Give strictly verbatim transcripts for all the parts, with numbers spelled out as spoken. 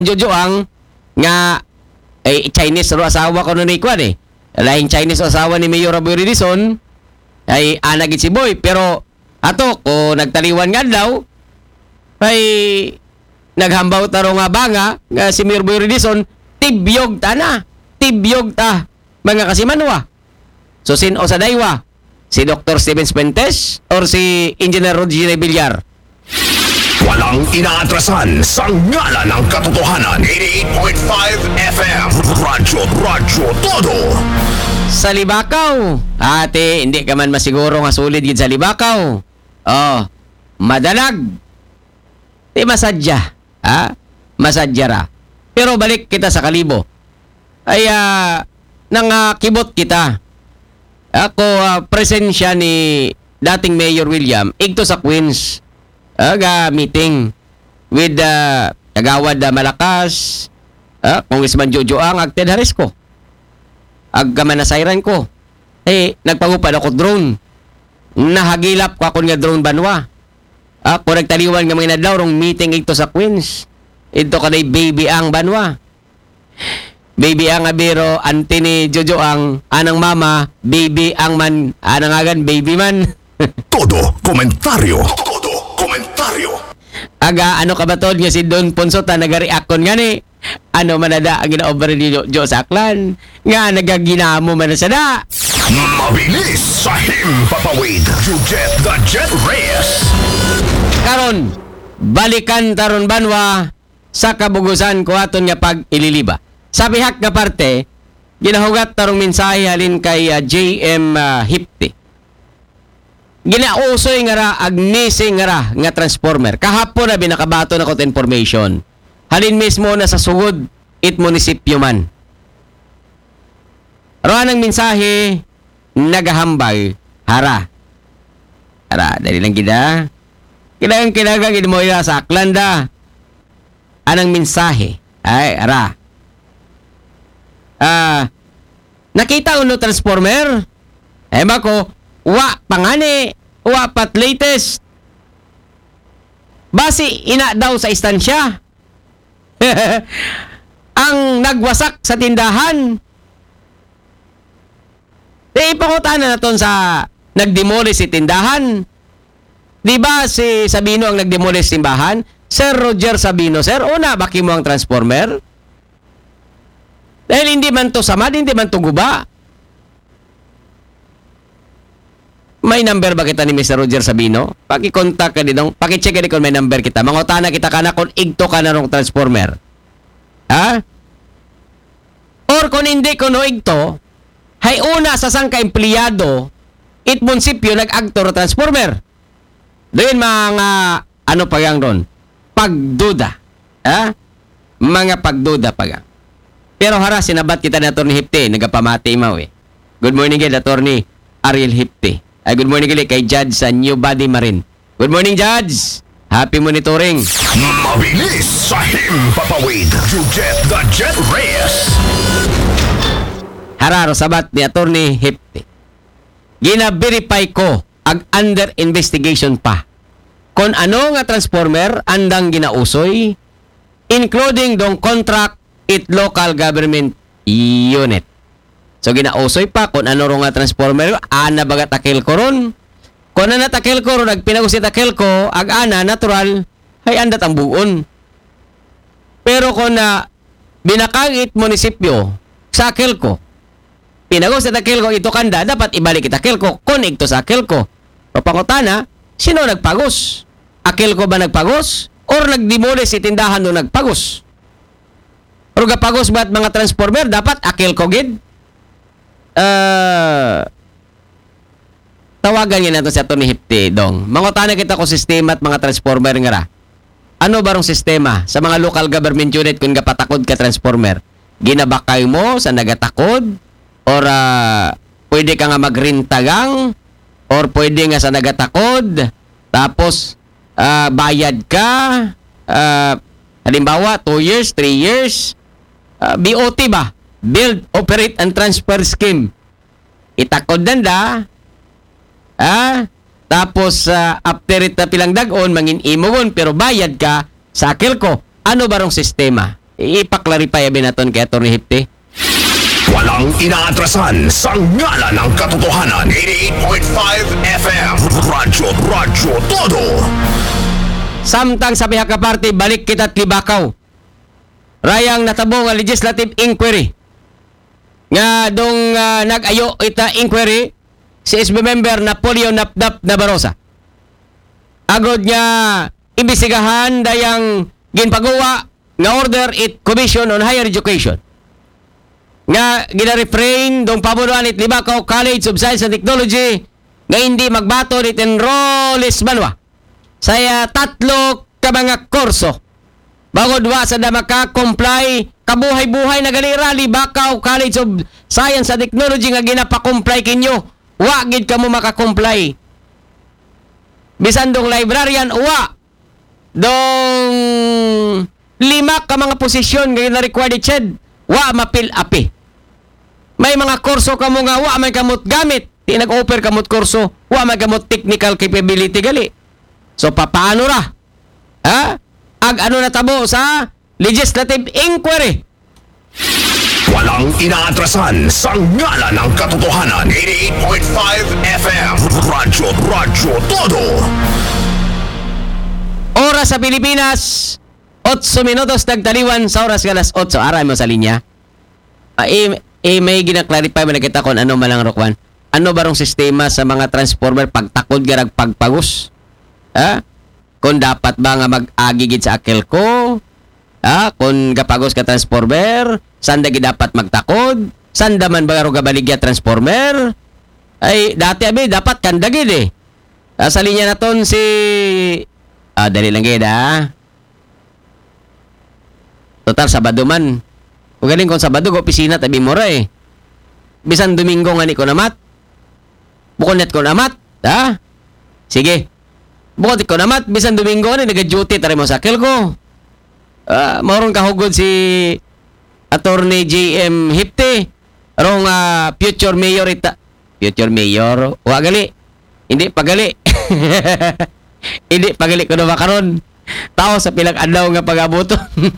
Jojo ang nga ay Chinese ro asawa ko ni Kwan eh. Laing Chinese asawa ni Mayor Aboy Ridison ay anagit si Boy pero ato ko nagtaliwan nga daw ay naghambaw taro nga banga nga si Mayor Boy Ridison tibyog ta na tibyog ta mga kasimanwa. So sino sa daywa? Si Doctor Steven Spentes or si Engineer Roger Villar? Walang inaatrasan sa ngala ng katotohanan. eighty-eight point five F M Radyo Radyo Todo. Sa Libakaw. Ate, hindi ka man masiguro nga sulit yun sa Libakaw. Oh, madalag. Di masadya. Ha? Masadya ra. Pero balik kita sa Kalibo. Ay, uh, nangakibot kita. Ako, uh, presensya ni dating Mayor William, igto sa Queens. Aga meeting with the uh, Kagawad uh, Malakas, uh, Congressman Jojo ang agted haris ko. Agka manasayran ko. Eh, nagpangupad ako drone. Nahagilap ko ako nga drone banwa. Ako uh, nagtaliwan nga mga nadlaw rong meeting ito sa Queens. Ito kanay baby ang banwa. Baby ang abiro, auntie ni Jojo ang anang mama, baby ang man, anang agan, baby man. Todo komentaryo. Todo komentaryo. Aga, ano ka ba to? Nga si Don Ponsota nag-react kon nga ni. Ano manada ang gina-over ni Jojo sa aklan? Nga nagaginamo man na sada. Mabilis sa himpapawid. You get the jet race. Karon, balikan taron banwa sa kabugusan ko aton nga pag ililiba. Sa bihak nga parte, ginahugat tarong mensahe halin kay uh, J M uh, Hipti. Ginausoy nga ra, agnising nga ra nga transformer. Kahapon na binakabato na ko information. Halin mismo na sa sugod, it munisipyo man. Roan ang mensahe, nagahambay, hara. Hara, dali lang gida. Kailangan kailangan gid mo ila sa aklanda. Anang mensahe, ay, hara. Ah, nakita uno transformer? Eh mako, wa pangani, wa pat latest. Basi ina daw sa istansya. Ang nagwasak sa tindahan. Eh ipangutan na naton sa nagdemolish si tindahan. Di ba si Sabino ang nagdemolish simbahan? Sir Roger Sabino, sir, una baki mo ang transformer? Dahil hindi man to samad, hindi man to guba. May number ba kita ni Mister Roger Sabino? Paki-contact ka dito. Paki-check ka dito kung may number kita. Mangutana kita ka na kung igto ka na rong transformer. Ha? Or kung hindi ko no igto, hay una sa sang ka-empleyado, it munisipyo nag-agto ro transformer. Doon mga, ano pa yang ron? Pagduda. Ha? Mga pagduda pa yang. Pero hara, sinabat kita ni Atty. Hipti, nagapamati mo eh. Good morning kay Atty. Ariel Hipti. Ay, good morning kay kay Judge sa New Body Marine. Good morning, Judge. Happy monitoring. Mabilis sa himpapawid. You get the jet race. Hararo, sabat ni Atty. Hipti. Gina-verify ko ag under investigation pa. Kung ano nga transformer andang ginausoy, including dong contract it local government unit. So ginausoy pa kung ano ro nga transformer, ana baga takil ko ron. Kung ana takil ko ron, nagpinagusi takil ko, ag ana natural, hay andat ang buon. Pero kung na binakangit munisipyo sa akil ko, pinagusi takil ko ito kanda, dapat ibalik itakil ko kung igto sa akil ko. O pangutana, sino nagpagos? Akil ko ba nagpagos? Or nagdemolish si tindahan no nagpagos? Pero gapagos ba at mga transformer, dapat akil ko gid. Uh, tawagan niya nato si Atty. Hipti, dong. Mangutana kita ko sistema at mga transformer nga ra. Ano ba rong sistema sa mga local government unit kung gapatakod ka transformer? Ginabakay mo sa nagatakod? Or uh, pwede ka nga magrintagang? Or pwede nga sa nagatakod? Tapos, uh, bayad ka? Uh, halimbawa, two years, three years? Uh, B O T ba? Build, Operate, and Transfer Scheme. Itakod nanda. Ah, tapos, uh, after it na pilang dagon, mangin imogon, pero bayad ka sa akil ko. Ano ba rong sistema? ipaklarify abi naton kay Atty. Hipte. Walang inaatrasan sa ngalan ng katotohanan. eighty-eight point five F M. Radyo, radyo, todo. Samtang sa pihak ka party, balik kita't libakaw. Rayang natabo nga legislative inquiry. Nga dong uh, nag-ayo ita inquiry si S B member Napoleon Napdap Nabarosa. Agod nga imbisigahan dayang ginpagawa nga order it Commission on Higher Education. Nga gina-refrain dong pabunuan it Libakaw College of Science and Technology nga hindi magbato it enrollees banwa saya tatlo ka mga kurso bagod wa sa da maka-comply kabuhay-buhay na galira Libakaw College of Science and Technology nga ginapa-comply kinyo wa gid kamo maka-comply bisan dong librarian wa dong lima ka mga posisyon nga na-required ched wa mapil api. May mga kurso kamo nga wa may kamot gamit. Di nag-offer kamot kurso, wa may kamot technical capability gali. So papaano ra? Ha? Ag ano na tabo sa legislative inquiry. Walang inaatrasan sa ngalan ng katotohanan. eighty-eight point five F M. Radyo, radyo, todo. Oras sa Pilipinas, eight minutos nagtaliwan sa oras nga alas eight. Aray mo sa linya. Ah, eh, eh, may gina-clarify mo na kita kung ano malang Rokwan. Ano barong sistema sa mga transformer pagtakod garag pagpagos? Ha? Kung dapat ba nga mag-agigid sa akil ko? Ha? Kung gapagos ka transformer, sanda gi dapat magtakod? Sanda man ba garo gabaligya transformer? Ay, dati abi, dapat kandagid eh. Ah, sa linya na ton si... Ah, dali lang gid ha. Total, Sabado man. Kung galing kung Sabado, opisina tabi mora eh. Bisan Domingo nga ni ko namat. Bukod net ko namat. Ha? Sige. Bukod ko namat. Bisan Domingo ni nag-duty tari mo sa akil ko. Uh, Maurong kahugod si Attorney J M Hipte. Arong uh, future mayor ita. Future mayor. Wa gali. Hindi pagali. Hindi pagali ko na makaron. Tao sa pilang adlaw nga pag-abuto.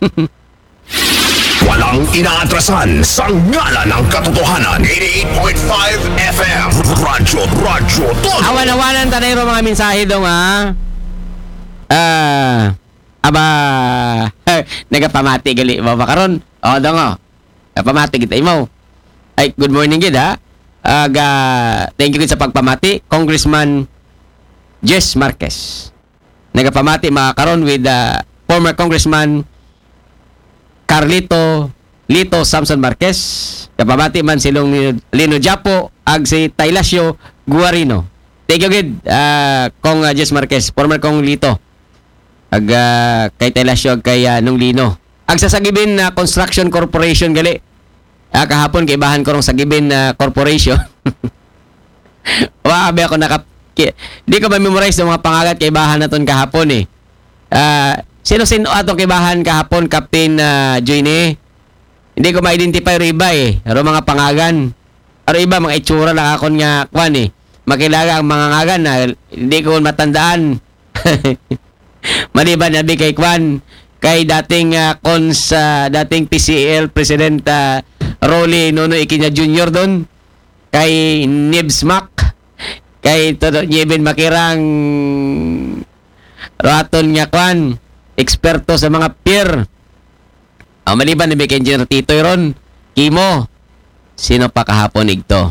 Walang inaatrasan sa ngalan ng katotohanan. eighty-eight point five F M. Radyo, radyo, todo. Awan-awanan tanay ro mga mensahe dong ha. Ah, aba nagapamati gali mo makaron. O dong o. Pamati kita imo. Ay good morning gid ha. Aga thank you gid sa pagpamati Congressman Jess Marquez. Nagapamati makaron with uh, former Congressman Carlito Lito Samson Marquez. Kapamati man silong Lino Japo ag si Taylasio Guarino. Thank you gid uh, Kong uh, Jess Marquez, former Kong Lito. Ag uh, kay Taylasio ag kay uh, nung Lino. Ag sa Sagibin uh, Construction Corporation gali. Uh, kahapon kay bahan ko rong Sagibin uh, Corporation. Wa abi ako naka ki, di ko ma-memorize ng mga pangalan kay bahan naton kahapon eh. Ah uh, Sino-sino atong kibahan kahapon, Captain uh, Joyne? Hindi ko ma-identify ro iba eh. Ro mga pangagan. Ro iba, mga itsura lang akon nga, kwan eh. Makilaga ang mga ngagan na hindi ko matandaan. Maliban nabi kay kwan, kay dating uh, cons, uh, dating P C L President uh, Rolly Nonoy Ikinya Junior doon. Kay Nibs Mac. Kay Todo Nieben Makirang raton nga kwan. Eksperto sa mga peer. Ang maliban ni Big Engineer Titoy ron. Kimo. Sino pa kahapon igto?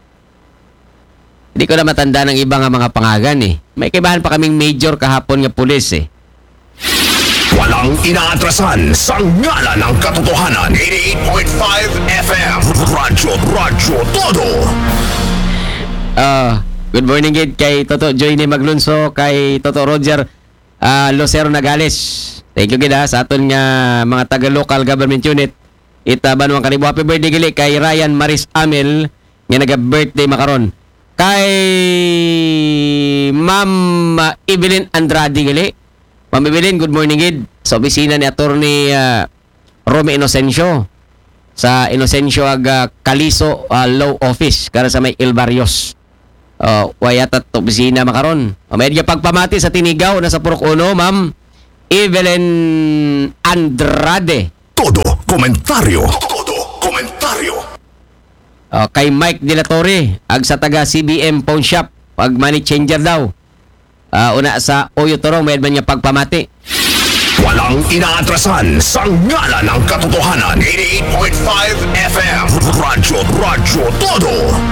Hindi ko na matanda ng iba nga mga pangagan eh. May kaibahan pa kaming major kahapon nga pulis eh. Walang inaatrasan sa ngalan ng katotohanan. eighty-eight point five F M. Radyo, radyo, todo. Uh, good morning gid kay Toto Joyne Maglunso, kay Toto Roger Uh, Lucero Nagales. Thank you gid ha sa aton nga mga taga local government unit. Ita Banuang Karibo. Happy birthday gali kay Ryan Maris Amel nga naga-birthday makaron. Kay Ma'am uh, Evelyn Andrade gali. Ma'am Evelyn, good morning gid sa opisina ni Attorney uh, Rome Inocencio sa Inocencio aga Caliso uh, Law Office kara sa may El Barrios. Oh, wayat at opisina makaron. O, may pagpamati sa tinigaw na sa Purok Uno, Ma'am Evelyn Andrade. Todo komentaryo. Todo komentaryo. Oh, kay Mike De La Torre, ag sa taga C B M Pawn Shop, pag money changer daw. Ah, una sa Oyo Torong, may man niya pagpamati. Walang inaatrasan sa ngala ng katotohanan. eighty-eight point five F M. Radyo, Radyo Todo.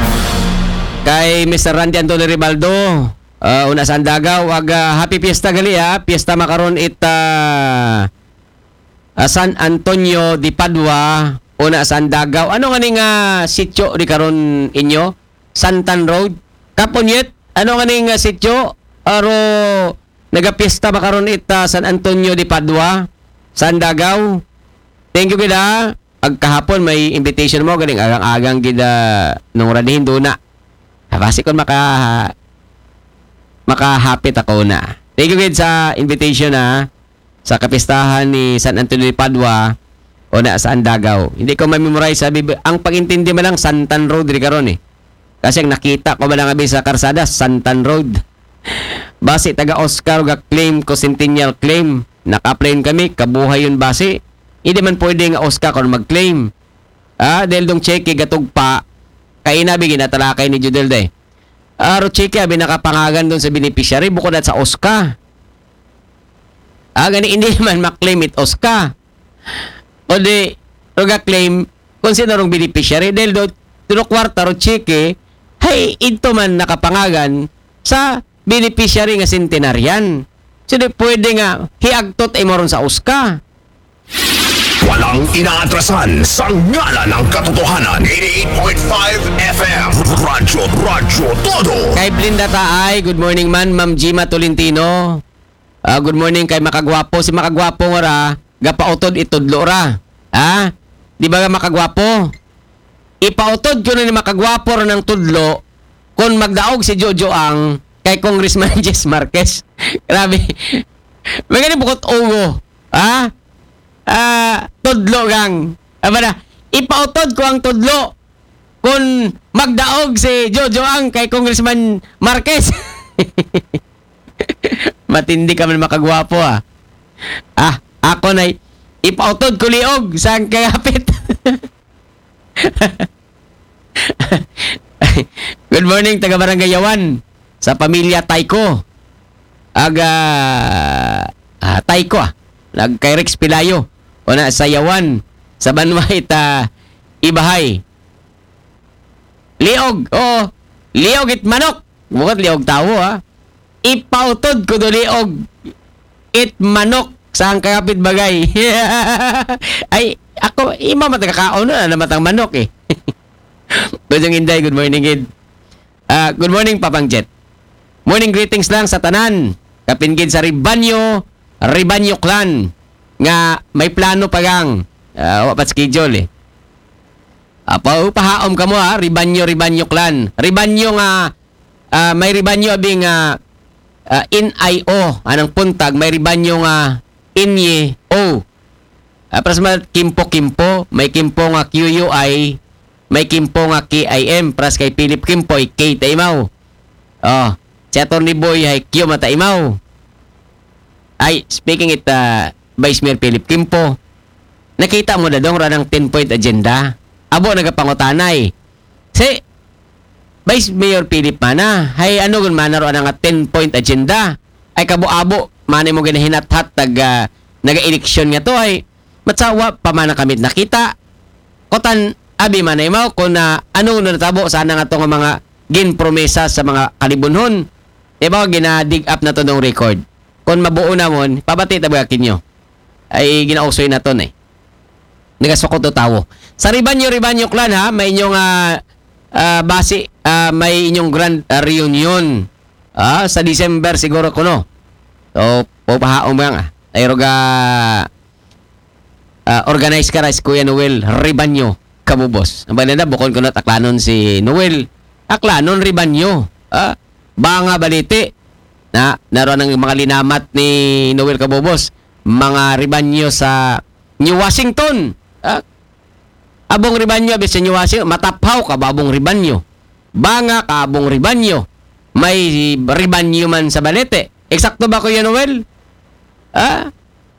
Kay Mister Randy Antonio Ribaldo, ah, una sa Andagaw, ag ah, happy fiesta gali ha. Fiesta makaron it ah, ah, San Antonio de Padua, una sa Andagaw. Ano nga ning uh, sityo di karon inyo? Santan Road. Kaponyet, ano nga ning uh, sityo? Aro nagapiesta makaron it uh, San Antonio de Padua, sa Andagaw. Thank you gida. Ag kahapon may invitation mo galing agang-agang gida nung radihin do na. Kasi kung maka makahapit ako na. Thank you gid sa invitation na sa kapistahan ni San Antonio de Padua o na sa Andagaw. Hindi ko ma-memorize sabi ang pag-intindi mo lang Santan Road ri karon eh. Kasi ang nakita ko ba lang abi sa karsada Santan Road. Base taga Oscar ga claim ko centennial claim. Naka-plane kami kabuhay yun base. Hindi man pwede nga Oscar kon mag-claim. Ah, dahil dong check gatog pa kay inabi ginatalakay ni Judel day. Aro check abi nakapangagan doon sa beneficiary bukod at sa Oscar. Ah, gani hindi man ma-claim it Oscar. O di, roga claim, kung sino rong beneficiary, dahil do, tuno kwarta ro chike, hey, ito man nakapangagan sa beneficiary nga centenarian. So, di pwede nga, hiagtot ay moron sa Oscar. Walang inaatrasan sa ngala ng katotohanan. eighty-eight point five F M. Radyo, Radyo Todo. Kay Blinda Taay, good morning man, Ma'am Gima Tolentino. Uh, good morning kay Makagwapo. Si Makagwapo nga ra, gapautod itudlo ra. Ha? Di ba nga Makagwapo? Ipautod ko na ni Makagwapo ra ng tudlo kung magdaog si Jojo ang kay Congressman Jess Marquez. Grabe. Magani bukot ugo. Ha? Ah, tudlo gang. Aba na, ipautod ko ang tudlo kung magdaog si Jojo ang kay Congressman Marquez. Matindi ka man Makagwapo ah. Ah, ako na ipautod ko liog sa kagapit. Good morning taga Barangay Yawan sa pamilya Taiko. Aga ah, Taiko ah. Nag kay Rex Pilayo o na sa Yawan sa Banwait uh, Ibahay. Liog, oh, liog it manok. Bukod liog tawo ha. Ipautod ko do liog it manok sa ang kagapit bagay. Ay, ako, ima matagkakaon na namatang manok eh. Good Inday, good morning Gid. Uh, good morning Papang Jet. Morning greetings lang sa tanan. Kapingid sa Ribanyo, Ribanyo Clan. Nga may plano pa gang. Uh, wapat schedule eh. Uh, pahaom ka mo ha, Ribanyo, Ribanyo Clan. Ribanyo nga, uh, may Ribanyo abing uh, uh, in I O. Anong puntag, may Ribanyo nga Inye O. Uh, Pras ma Kimpo Kimpo, may Kimpo nga Q U I, may Kimpo nga K I M. Pras kay Philip Kimpo, ay K taimaw. Oh, si Atty. Boy ay Q mataimaw. Ay, speaking it, uh, Vice Mayor Philip Kimpo, nakita mo na dong ranang ten-point agenda. Abo nagapangutanay. Si Vice Mayor Philip mana, hay ano gun mana ro nga ten-point agenda. Ay kabo-abo, mani mo ginahinat-hat tag uh, naga-eleksyon nga to ay matsawa pa man kami nakita. Kotan abi manay mo kung uh, ano na natabo sana nga to nga mga ginpromesa sa mga kalibunhon. Diba gina-dig up na to ng record. Kung mabuo na mo, pabati tabaga kinyo. Ay ginausoy na to eh. Nagasukot to tawo. Sa Ribanyo, Ribanyo Clan ha, may inyong uh, uh, base, uh, may inyong grand uh, reunion. Ah, sa December siguro kuno. So, pupahaong mo yan ah. Ay roga uh, organize ka rin si Kuya Noel Ribanyo Kabubos. Ang balenda, bukod ko na taklanon si Noel. Aklanon Ribanyo. Ah, banga baliti. Na, naroon ng mga linamat ni Noel Kabubos. Mga Ribanyo sa New Washington. Ah, abong Ribanyo, abis sa New Washington, mataphaw ka babong Ribanyo. Banga ka abong Ribanyo. May Ribanyo man sa balete. Eksakto ba Kuya Noel? Ah?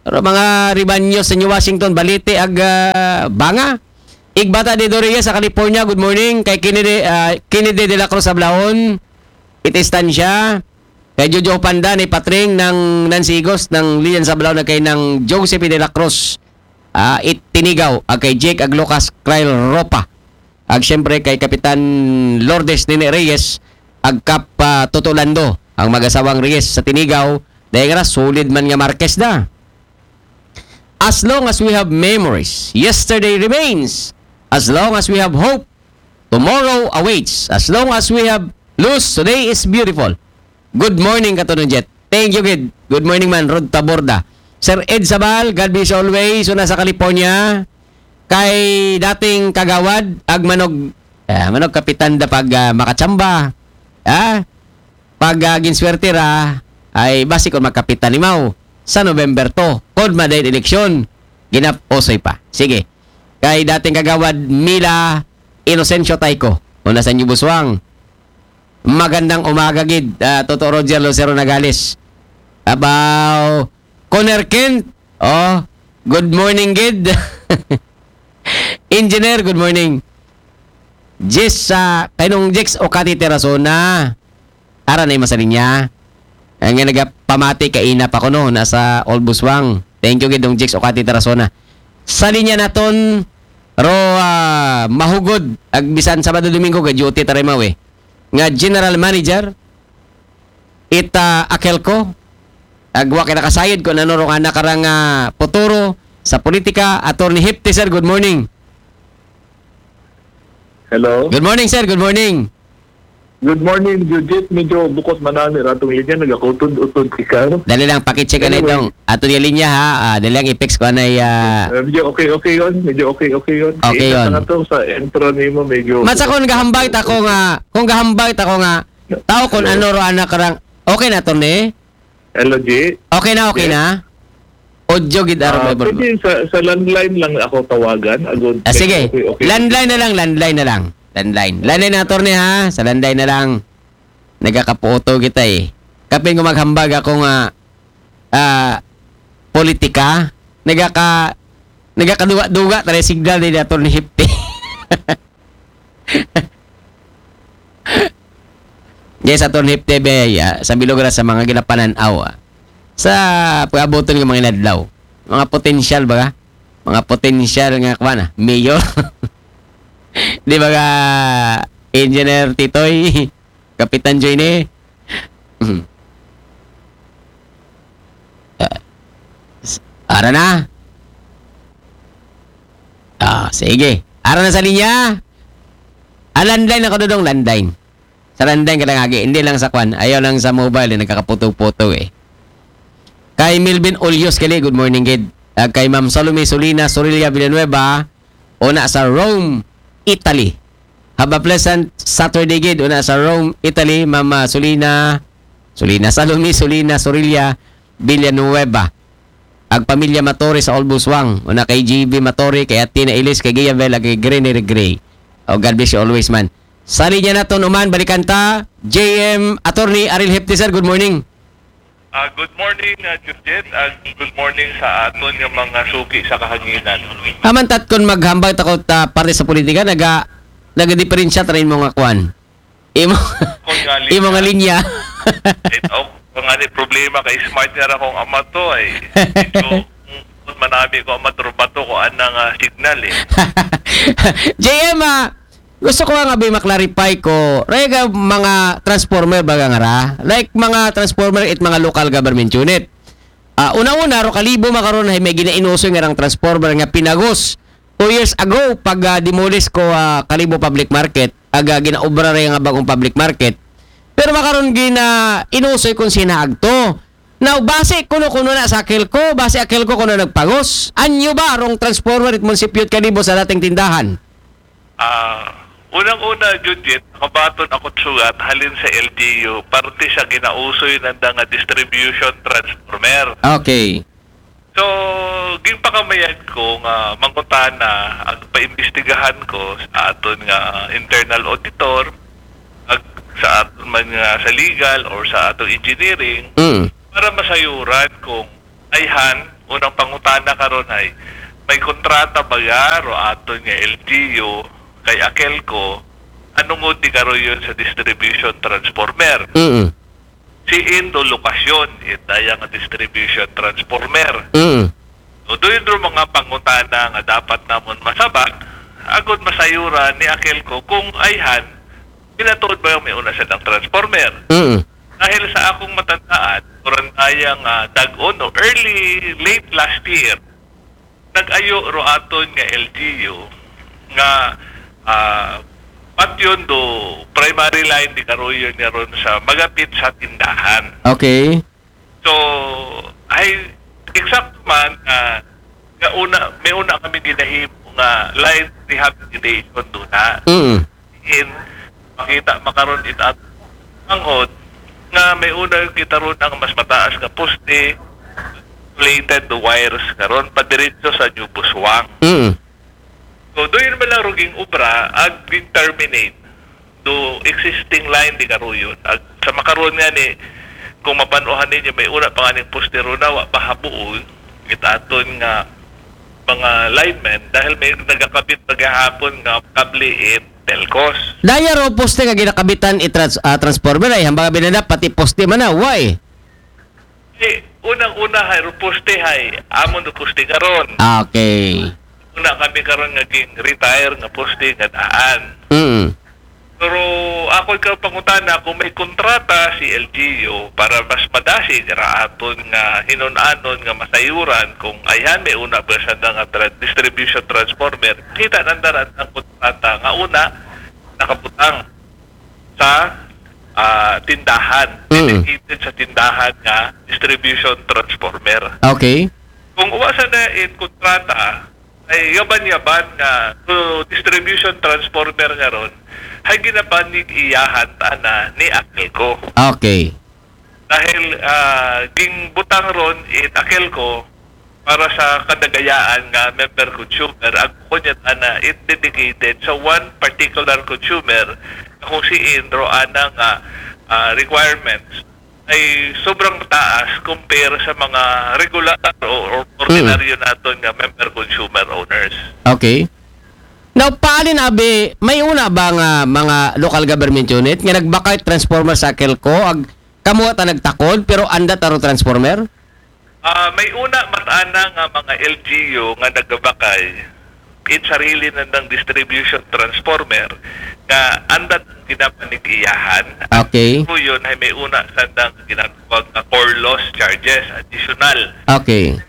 Pero mga ribanyo sa New Washington, balite ag ah, banga. Igbata de Doria sa California, good morning. Kay Kennedy, ah, Kennedy de la Cruz Ablaon, Itistansya. Kay Jojo Panda ni Patring ng Nansigos ng Lian Sablaon na kay ng Joseph de la Cruz. Ah, Itinigaw. Ag kay Jake ag Lucas Krail Ropa. Ag syempre kay Kapitan Lourdes Nene Reyes ag Kap ah, Totolando. Ang mag-asawang Reyes sa Tinigaw. Dahil nga solid man nga Marquez da. As long as we have memories, yesterday remains. As long as we have hope, tomorrow awaits. As long as we have lose, today is beautiful. Good morning, Katunon Jet. Thank you, kid. Good morning, man. Rod Taborda. Sir Ed Sabal, God bless always. Una sa California. Kay dating kagawad, ag manog, eh, manog kapitan da pag uh, makatsamba. Ah, pag uh, ginswerte ra, ay basi kung magkapitan ni Mau sa November to. Kod madayin eleksyon. Ginap osoy pa. Sige. Kay dating kagawad Mila Inocencio Taiko. Una sa New Buswang. Magandang umaga, gid. Uh, Toto Roger Lucero Nagales. Abaw. Conner Kent. Oh, good morning, gid. Engineer, good morning. Jess, sa uh, kainong Jex o Kati Terasona. Ara na yung masalinya. Ang nga nagapamati kaina pa ko no, nasa Old Buswang. Thank you, gid, dong Jex o Kati Terasona. Sa linya naton, ro uh, mahugod. Agbisan Sabado Domingo, ga duty taray mawe. Nga General Manager, ita Akelco, agwa kay nakasayod ko ano ro nga nakarang uh, poturo sa politika. Attorney Hipti, sir, good morning. Hello. Good morning, sir, good morning. Good morning, Judith. Medyo bukod manami ratong linya nagakutod-utod ikaw. Dali lang pakicheck anyway. Anay dong. Ato yung linya ha. Uh, dali lang i-fix ko anay uh... Uh, medyo okay okay yon, medyo okay okay yon. Okay yon. Sa to sa intro nimo medyo. Matsa kung gahambay ta ko nga, kung gahambay ta ko nga, tao kung ano ro anak karang okay na to ni. Hello, G. Okay na, okay yes. na. Audio gid Uh, araw uh, pwede sa, sa landline lang ako tawagan. Agad. ah, sige. Okay, okay. Landline na lang, landline na lang. Landline. Landline na attorney ha. Sa landline na lang. Nagkakaputo kita eh. Kapin ko maghambag ako nga ah, politika. Nagkaka nagkakaduga-duga tara signal ni attorney Hipti. Yes, attorney Hipti be uh, sa bilogra sa mga ginapananaw. Uh, sa pag-abuton ng mga inadlaw. Mga potensyal ba? Mga potensyal nga kuana, mayor. Di ba ka Engineer Titoy, Kapitan Joy ni? uh, ara na. Ah, sige. Ara na sa linya. Ah, landline ako dodong, landline. Sa landline ka lang agi. Hindi lang sa kwan. Ayaw lang sa mobile. Eh, nagkakaputo-puto eh. Kay Melvin Olios kali, good morning, kid. Uh, kay Ma'am Salome Solina Sorilia Villanueva, una sa Rome, Italy. Have a pleasant Saturday, kid. Una sa Rome, Italy, Ma'am Solina, Solina Salome Solina Sorilia Villanueva. Ag pamilya Matore sa Olbuswang. Una kay G B Matore, kay Atina Ilis, kay Giavel, kay Greener Gray. Oh, God bless you always, man. Sa linya naton uman, balikan ta, J M Attorney Aril Hipti, sir, good morning. Uh, good morning, uh, Judith. Uh, good morning sa aton yung mga suki sa kahanginan. Hamantat kung maghambay takot ta parte sa politika, naga naga-diferensya train mo nga kwan. Imo Kung nga linya. imo nga linya. Ito, kung nga ni problema kay smart na akong ama to ay medyo kung manami ko ama trubato ko anang uh, signal eh. J M, ah, gusto ko nga ba maklarify ko, rega mga transformer baga nga ra? Like mga transformer it mga local government unit. Uh, una-una, ro kalibo makaroon na may ginainuso nga rang transformer nga pinagos. Two years ago, pag uh, demolish ko uh, kalibo public market, aga ginaobra rin nga bagong public market. Pero makaroon gina inusoy kung sinaag to. Now, base kuno-kuno na sa Akelco, base Akelco kuno nagpagos. Anyo ba rong transformer it munisipyo kalibo sa dating tindahan? Ah, unang-una, Judith, kabaton ako sugat halin sa L G U, parte siya ginausoy ng nga distribution transformer. Okay. So, ginpakamayan ko nga mangutana ag paimbestigahan ko sa aton nga internal auditor ag sa aton man nga sa legal or sa aton engineering Mm. para masayuran kung ayhan unang pangutana karon ay may kontrata ba ya ro aton nga L G U kay Akelco anong di karon yun sa distribution transformer. Mm. Si Indo lokasyon itaya nga distribution transformer. Mm. So doon ro mga pangutana nga dapat namon masabak agud masayura ni Akelco kung ayhan pinatuod ba yung may una silang transformer. Mm. Dahil sa akong matandaan, kurang tayang uh, dag-on o early, late last year, nag-ayo ro aton nga L G U nga uh, pat yun do primary line di karoyon niya ron sa magapit sa tindahan. Okay. So, ay exact man uh, nga una, may una kami ginahimo nga line rehabilitation doon na. Mm. In makita makaron it at angod nga may una kita ron ang mas mataas nga poste related to wires karon padiretso sa New Buswang. Mm. So doon man lang ruging obra ag terminate do existing line di karoyon ag sa makaron nga ni kung mapanuhan ninyo may una pa nga ning poste ron na wa pa habuol itaton nga mga linemen dahil may nagakabit paghapon nga kable it telcos. Daya ro poste nga ginakabitan i-trans uh, transformer ay hambang binana pati poste man na. Why? Eh, unang-una hay poste hay amon do poste karon. Okay. Una kami karon nga ging retire nga poste nga daan. Mm. Pero ako ikaw pangutana kung may kontrata si L G U para mas madasig ra aton nga hinon-anon nga masayuran kung ayhan may una ba siya nga tra- distribution transformer kita nandaran ang kontrata nga una nakaputang sa uh, tindahan Mm. dedicated sa tindahan nga distribution transformer. Okay. Kung uwasan na in kontrata ay yaban-yaban nga so, distribution transformer nga ron ay ginapanig iyahan na ni Akelco. Okay. Dahil uh, ging butang ron in Akelco para sa kadagayaan nga member consumer ang kunyat ana it dedicated sa one particular consumer kung si Indro ana nga uh, requirements ay sobrang taas compare sa mga regular o, o ordinaryo naton nga member consumer owners. Okay. Now, paalin abi, may una ba nga mga local government unit nga nagbakay transformer sa Akelco ag kamuha ta nagtakod pero anda taro transformer? Ah, may una mataana nga mga L G U nga nagabakay in sarili na ng distribution transformer nga andat ginapanig-iyahan. Okay. So yun ay may una sandang ginatawag na core loss charges additional. Okay.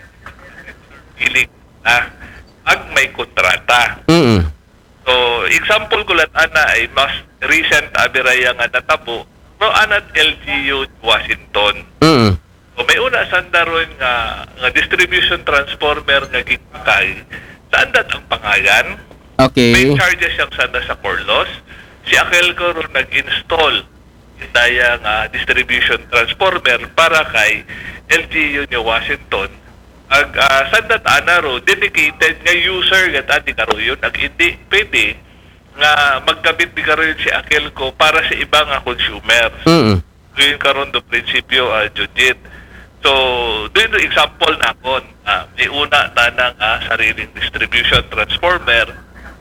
Ilig na ag may kontrata. Mm. So, example ko lang ana ay mas recent abiraya nga natabo no anat L G U Washington. Mm. So, may una sandaron nga, nga distribution transformer nga gigpakay saan dat ang pangalan. Okay. May charges siyang sanda sa core loss. Si Akelco ron nag-install daya nga distribution transformer para kay L G U New Washington. Ag uh, sandat ana ro dedicated nga user gat ati karoyon ag hindi pwede nga magkabit di karoyon si Akelco para sa iba nga consumer. Mm. Doon karon do prinsipyo uh, Judith. So, doon do example na kon uh, may una tanang uh, sariling distribution transformer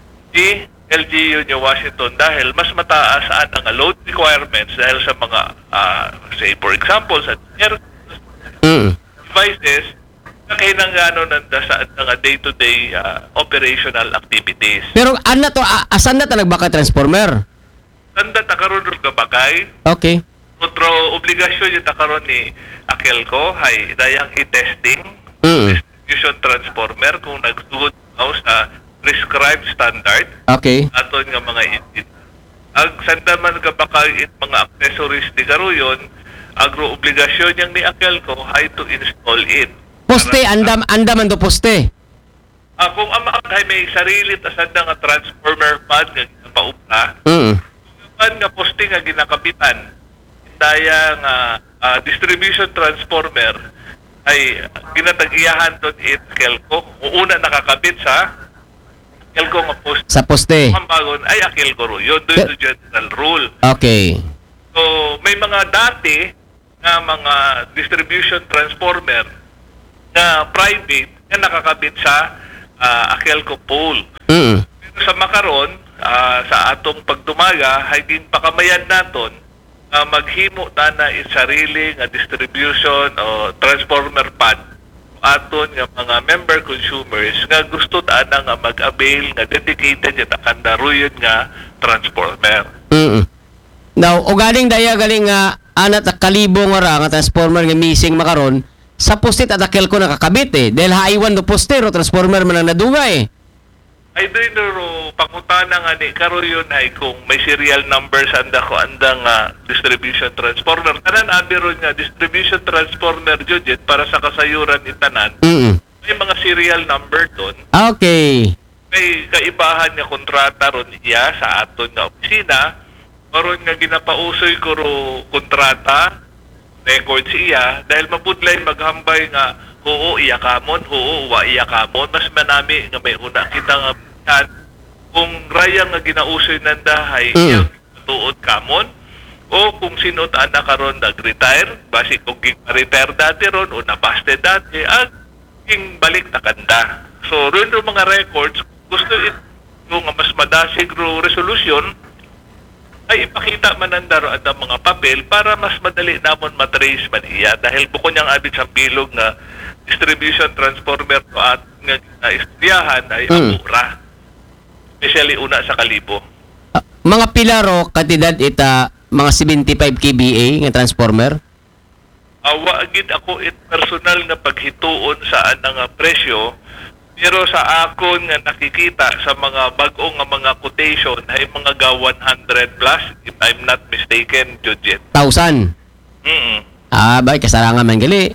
si L G U New Washington dahil mas mataas ang ang load requirements dahil sa mga uh, say for example sa air Mm. devices na kailangan nanda sa mga day-to-day uh, operational activities. Pero ano to a- asan na ta nagbakay transformer? Tanda takaroon rin kabakay Okay. otro obligasyon yung takaroon ni Akelco ay dayang i-testing Mm. distribution transformer kung nagsugod ako sa prescribed standard Okay. aton nga mga init. Ag sanda man kabakay it mga accessories di karoyon agro obligasyon yang ni Akelco ay to install it. Poste andam andaman do poste. Ah, kung ang mga ay may sarili ta sanda nga transformer pad nga paupna, Mm. pad nga poste nga ginakapitan daya nga ah, distribution transformer ay ginatag-iyahan doon it Akelco. Una nakakabit sa Akelco nga poste. Sa poste. Ang bagon ay Akelco ro. Yun doon yung general rule. Okay. So, may mga dati na mga distribution transformer na private na nakakabit sa uh, Akelco pole. Mm. Pero sa makaron, ah, sa atong pagdumaga, higing pakamayan naton na maghimo na na sarili nga distribution o transformer pad aton nga mga member consumers nga gusto ta na nga mag-avail nga dedicated nga kandaruyon nga transformer. Mm. Now, o galing daya galing nga anat at kalibo nga ra nga transformer nga missing makaron sa postit at Akelco nakakabit eh. Dahil haiwan do poster o transformer man ang naduga eh. Ay doon ro pangutana nga ni karoyon ay kung may serial number sa anda ko andang nga distribution transformer. Tanan abiron nga distribution transformer judget para sa kasayuran itanan. Mm. May mga serial number doon. Okay. May kaibahan nga kontrata ron iya sa aton nga opisina. Karon nga ginapausoy ko ro kontrata record siya dahil mapudlay maghambay nga oo iya kamon, oo wa iya kamon, mas manami nga may una kita nga yan. Kung raya nga ginausoy nanda ay Mm. iya tuod kamon o kung sino ta na karon nag-retire basi kung ging-retire dati ron o nabaste dati ag ging balik na kanda. So ron ro mga records gusto it kung nga mas madasig ro resolution ay ipakita man ang daro at ang mga papel para mas madali namon matrace man iya dahil buko niyang abit sa bilog na distribution transformer to at nga uh, istoryahan ay Mm. amura. Especially una sa kalibo. Ah, mga pilaro katidad ita mga seventy-five K V A nga transformer. Awa agid ako it personal nga paghituon sa anang nga presyo pero sa akon nga nakikita sa mga bag-o nga mga quotation ay mga ga one hundred plus if I'm not mistaken, Judget. Thousand. Mm. Ah, bay kasarangan man gali.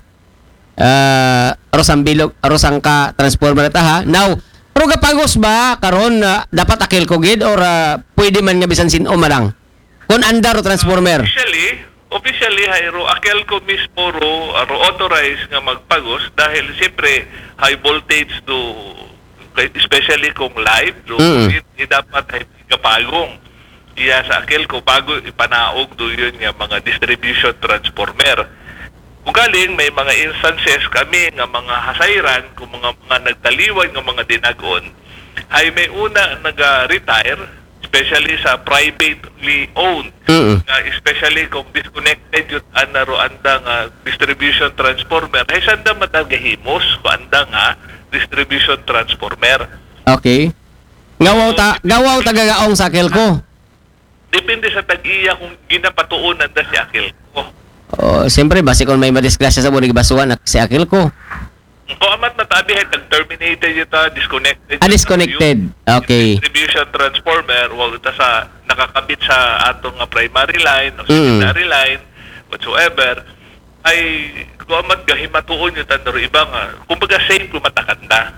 Uh, rosang bilog, rosang ka transformer ta ha. Now, pero kapagos ba karon uh, dapat Akelco gid or uh, pwede man nga bisan sin o malang? Kung andar o transformer. Officially, officially hay ro Akelco mismo ro, ro authorized nga magpagos dahil siyempre high voltage do especially kung live do Mm. hindi dapat ay kapagong iya sa Akelco bago ipanaog do yun nga mga distribution transformer. Kung galing may mga instances kami nga mga hasayran kung mga mga nagtaliwan nga mga dinagon ay may una naga-retire especially sa privately owned Mm. nga especially kung disconnected yun anaro anda nga distribution transformer ay sanda matagahimos kung anda nga distribution transformer. Okay. Ngawaw ta gawaw tagagaong sa Akelco. Depende sa tag-iya kung ginapatuunan da si Akelco. Oh, siyempre basi kung may madisgrasya sa bunig basuhan si Akelco. Kung amat matabi ay nag-terminated ito, disconnected. Ah, disconnected. Okay. Distribution transformer, wag ito sa nakakabit sa atong nga primary line o Mm. secondary line, whatsoever, ay kung amat gahimatuon yung tanaro iba nga, kumbaga safe kung matakanda.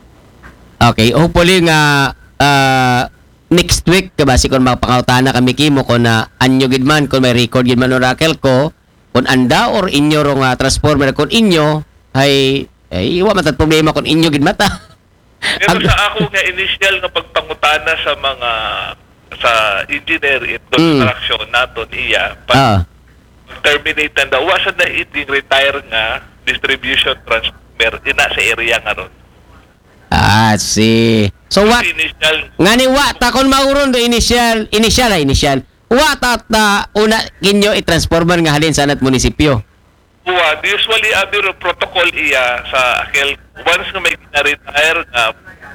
Okay, hopefully nga uh, next week kabasi kung mapakautana kami kimo kung na anyo gid man kung may record gid man o Akelco kung anda or inyo ro nga transformer kung inyo ay ay wa man tad problema kung inyo gid mata. Pero sa ako nga initial nga pagpangutana sa mga sa engineer in construction naton iya pag Ah, terminate na daw wasa na iting retire nga distribution transformer ina sa area nga ron. ah, see. So what Initial nga ni wa ta kon mauron do initial initial ha initial. Wa ta ta una inyo i-transformer nga halin sa anat munisipyo. Uwa, usually abiro protocol iya sa Akel once nga may gina-retire nga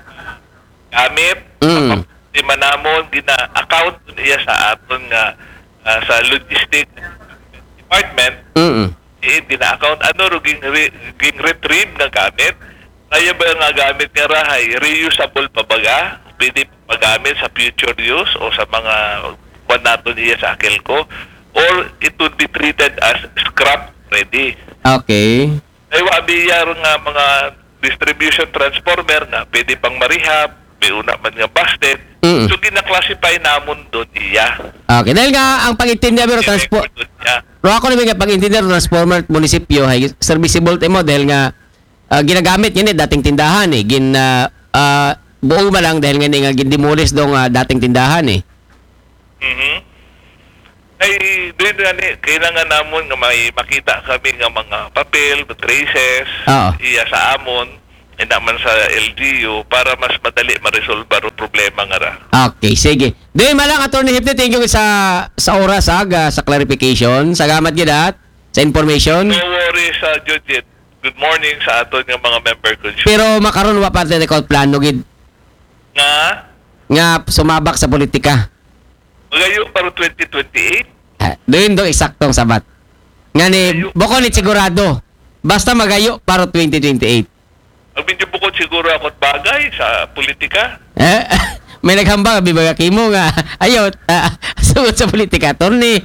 gamit Mm. di manamon gina-account iya sa aton nga ah, sa logistic department Mm. eh, gina-account ano ro ging, re, ging retrieve nga gamit kaya ba nga gamit nga rahay reusable pa baga pwede magamit sa future use o sa mga buwan natin iya sa Akelco or it would be treated as scrap ready. Okay. Ay wabiya nga mga distribution transformer na pwede pang marehab, may una man nga busted. Mm. So gina-classify namon doon iya. Okay, dahil nga ang pag-intindi pero transport I-record doon iya. Ro ako naman nga pag-intindi ro transformer at munisipyo hay serviceable mo dahil nga ah, ginagamit yun eh dating tindahan eh gin ah, ah, buo ma lang dahil nga ni nga gindemolis do nga dating tindahan eh. Mhm. ay doon nga ni kailangan namon nga may makita kami nga mga papel, traces, Oo. iya sa amon, e naman sa L G U para mas madali ma-resolve ang problema nga ra. Okay, sige. Doon malang, Attorney Hipte, thank you sa sa oras, aga, sa clarification. Salamat gidat sa information. No worries sa Judith. Good morning sa aton nga mga member ko. Pero makaroon wa parte recall plano gid Nga, nga sumabak sa politika. magayo para twenty twenty-eight. Ah, doon do eksaktong sabat. Nga ni Boconit sigurado. Basta magayo para twenty twenty-eight. Ang medyo bukod siguro ako bagay sa politika. Eh, may naghambang bibaga kimo nga ayot uh, sugod sa politika, Attorney.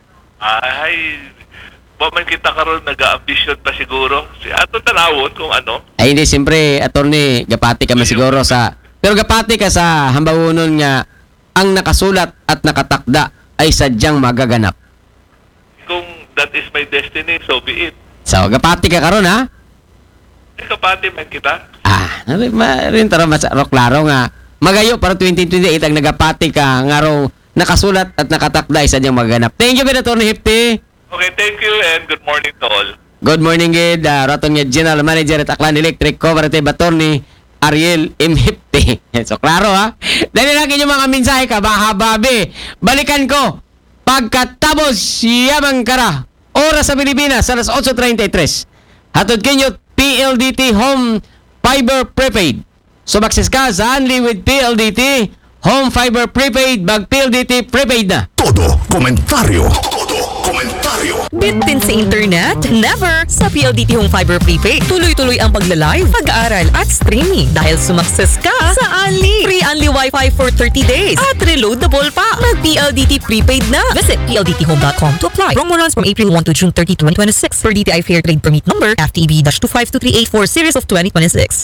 Ay, ba man kita karon nag-ambisyon pa siguro. Si ato tanawon kung ano. Ay hindi, siyempre, Attorney, gapati ka man siguro sa... Pero gapati ka sa hambawunon nga ang nakasulat at nakatakda ay sadyang magaganap. Kung that is my destiny, so be it. So, gapati ka karon ha? Eh, kapati man kita. Ah, rin tara mas klaro nga magayo para twenty twenty-eight ang nagapati ka nga raw nakasulat at nakatakda ay sadyang magaganap. Thank you, Attorney Hipte. Okay, thank you and good morning to all. Good morning, Gid. Uh, Raton nga General Manager at Aklan Electric Cooperative Attorney Ariel M. Hipte. So, klaro ha? Dahil lang inyong mga mensahe ka, bahababe. Balikan ko. Pagkatapos, yamang kara. Oras sa Pilipinas, alas eight thirty-three. Hatod kinyo, P L D T Home Fiber Prepaid. So, maksis ka sa Unli with P L D T Home Fiber Prepaid, mag P L D T Prepaid na. Todo komentaryo. Todo komentaryo. Bitin sa internet? Never! Sa P L D T Home Fiber Prepaid, tuloy-tuloy ang pagla-live, pag-aaral at streaming dahil sumakses ka sa Unli. Free Unli Wi-Fi for thirty days at reloadable pa. Mag-P L D T Prepaid na. Visit P L D T home dot com to apply. Promo runs from April first to June thirtieth, twenty twenty-six per D T I Fair Trade Permit Number F T B two five two three eight four series of twenty twenty-six.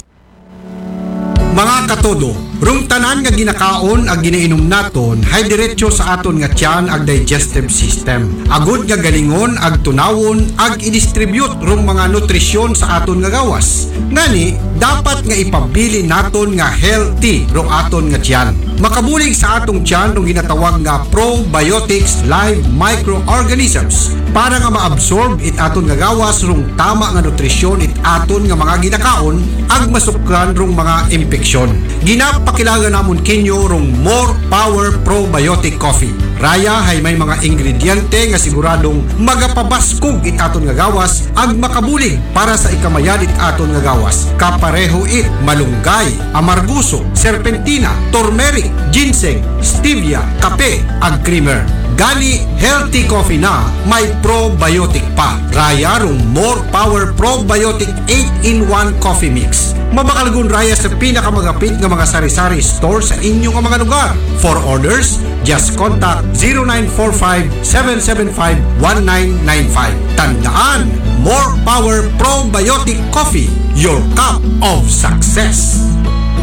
Mga katodo, rung tanan nga ginakaon ag ginainom naton hay diretso sa aton nga tiyan ag digestive system. Agud nga galingon ag tunawon ag i-distribute rung mga nutrisyon sa aton nga gawas. Ngani, dapat nga ipabili naton nga healthy rung aton nga tiyan. Makabulig sa atong tiyan rung ginatawag nga probiotics live microorganisms para nga maabsorb it aton nga gawas rung tama nga nutrisyon it aton nga mga ginakaon ag masukran rung mga infeksyon. Ginapakilala namon kinyo rong More Power Probiotic Coffee. Raya hay may mga ingrediente nga siguradong magapabaskog it aton nga gawas ag makabulig para sa ikamayan it aton nga gawas. Kapareho it malunggay, amarguso, serpentina, turmeric, ginseng, stevia, kape ag creamer. Gani healthy coffee na may probiotic pa. Raya rong More Power Probiotic eight in one Coffee Mix. Mabakalgun raya sa pinakamagapit nga mga sari-sari store sa inyong mga lugar. For orders, just contact zero nine four five seven seven five one nine nine five. Tandaan, More Power Probiotic Coffee, your cup of success.